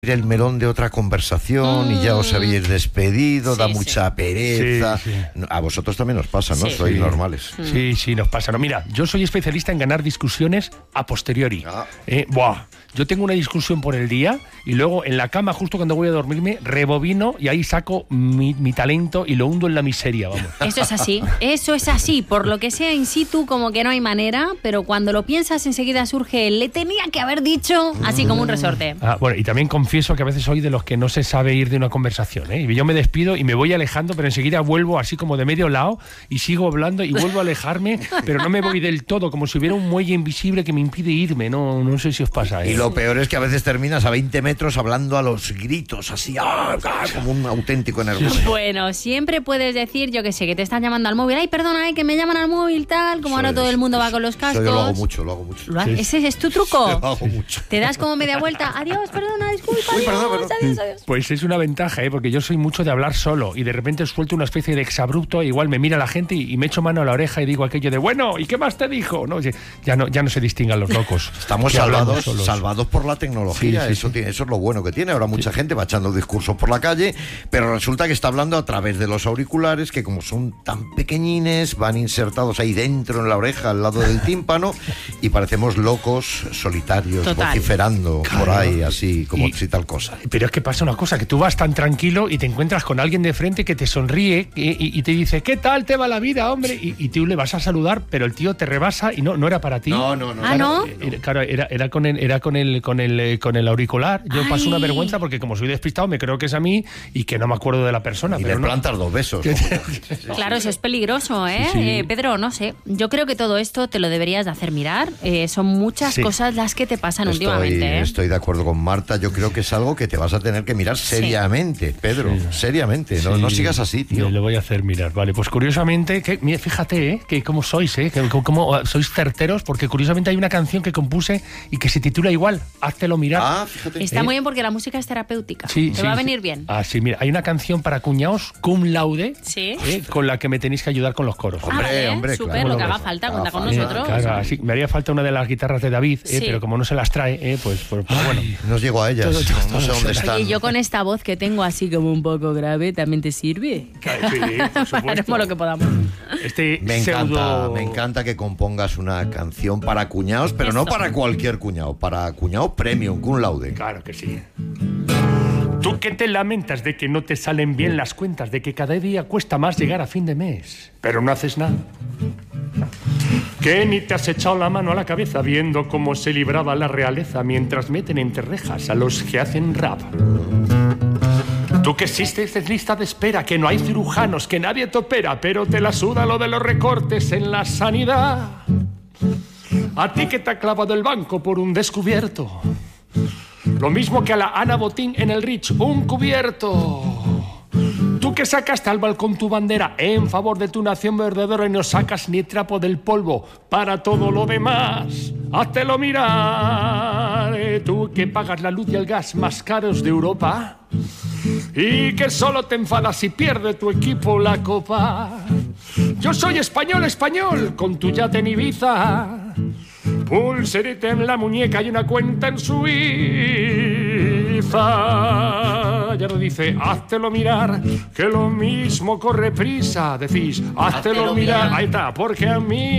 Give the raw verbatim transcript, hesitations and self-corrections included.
el melón de otra conversación mm. y ya os habéis despedido, sí, da mucha sí. pereza. Sí, sí. A vosotros también os pasa, ¿no? Sí. Sois sí. normales. Sí, sí, nos pasa. No, mira, yo soy especialista en ganar discusiones a posteriori. Ah. Eh, buah. Yo tengo una discusión por el día y luego en la cama, justo cuando voy a dormirme, rebobino y ahí saco mi, mi talento y lo hundo en la miseria, vamos. Eso es así, eso es así. Por lo que sea in situ, como que no hay manera, pero cuando lo piensas enseguida surge el le tenía que haber dicho, así como un resorte. Ah, bueno, y también confieso que a veces soy de los que no se sabe ir de una conversación, ¿eh? Y yo me despido y me voy alejando, pero enseguida vuelvo así como de medio lado y sigo hablando y vuelvo a alejarme, pero no me voy del todo, como si hubiera un muelle invisible que me impide irme. No, no sé si os pasa, ¿eh? Y lo peor es que a veces terminas a veinte metros hablando a los gritos, así, ¡ah! Como un auténtico nervioso. Bueno, siempre puedes decir, yo que sé, que te están llamando al móvil. Ay, perdona, eh, que me llaman al móvil, tal, como soy, ahora todo el mundo va con los cascos. Yo lo hago mucho, lo hago mucho. ¿Lo sí. ¿Ese es tu truco? Lo hago mucho. Te das como media vuelta, adiós, perdona, disculpa, Uy, adiós, perdón, perdón. adiós, adiós. Pues es una ventaja, ¿eh? Porque yo soy mucho de hablar solo y de repente suelto una especie de exabrupto, igual me mira la gente y, y me echo mano a la oreja y digo aquello de, bueno, ¿y qué más te dijo? No, ya no, ya no se distinguen los locos. Estamos salvados, salvados por la tecnología. Sí, sí. Eso, tiene, eso es lo bueno que tiene. Ahora mucha sí. gente va echando discursos por la calle, pero resulta que está hablando a través de los auriculares, que como son tan pequeñines, van insertados ahí dentro en la oreja, al lado del tímpano, y parecemos locos solitarios, Total. vociferando claro. por ahí, así como y, si tal cosa. Pero es que pasa una cosa, que tú vas tan tranquilo y te encuentras con alguien de frente que te sonríe y, y, y te dice, ¿qué tal te va la vida, hombre? Y, y tú le vas a saludar, pero el tío te rebasa y no, no era para ti. No, no, no. ¿Ah, no? Era, claro, era, era con el, era con el, con el, con el auricular. Yo Ay. paso una vergüenza porque como soy despistado me creo que es a mí y que no me acuerdo de la persona. Y pero le no. plantas dos besos. Claro, eso es peligroso, ¿eh? Sí, sí. eh? Pedro, no sé. Yo creo que todo esto te lo deberías de hacer mirar. Eh, son muchas sí. cosas las que te pasan estoy, últimamente. ¿eh? Estoy de acuerdo con Marta. Yo creo que es algo que te vas a tener que mirar seriamente, sí. Pedro. Sí. Seriamente. No, sí. no sigas así, tío. Me lo voy a hacer mirar. Vale, pues curiosamente, que, mira, fíjate, ¿eh? Que cómo sois, ¿eh? Que, cómo sois certeros, porque curiosamente hay una canción que compuse y que se titula igual, Háztelo mirar. Ah, fíjate. Está ¿Eh? muy bien porque la música es terapéutica. Sí, Te sí, va a sí. venir bien. Ah, sí, mira, hay una canción para cuñados, cum laude, ¿Sí? ¿eh? con la que me tenéis que ayudar con los coros. Ah, Hombre, vale, hombre, súper, claro. lo que haga falta, cuenta con Eh, nosotros. claro, así, me haría falta una de las guitarras de David, eh, Sí. pero como no se las trae, eh, pues, pues, pues bueno. No llego a ellas. Todo, todo, no sé todo, dónde todo. están. Y yo con esta voz que tengo así como un poco grave, ¿también te sirve? Sí, por supuesto. Haremos lo que podamos. Este Me encanta, pseudo... me encanta que compongas una canción para cuñados, pero Eso. no para cualquier cuñado, para cuñado premium, cum laude. Claro que sí. Tú que te lamentas de que no te salen bien las cuentas, de que cada día cuesta más llegar a fin de mes, pero no haces nada. Que ni te has echado la mano a la cabeza viendo cómo se libraba la realeza mientras meten entre rejas a los que hacen rap. Tú que existes en lista de espera, que no hay cirujanos, que nadie te opera, pero te la suda lo de los recortes en la sanidad. A ti que te ha clavado el banco por un descubierto, lo mismo que a la Ana Botín en el Rich, un cubierto. Tú que sacaste al balcón tu bandera en favor de tu nación verdadera y no sacas ni trapo del polvo para todo lo demás, háztelo mirar. Tú que pagas la luz y el gas más caros de Europa y que solo te enfadas si pierde tu equipo la copa. Yo soy español, español, con tu yate en Ibiza, pulserita en la muñeca y una cuenta en Suiza. Ya lo dice, háztelo mirar, que lo mismo corre prisa. Decís, háztelo, háztelo mirar. mirar. Ahí está, porque a mí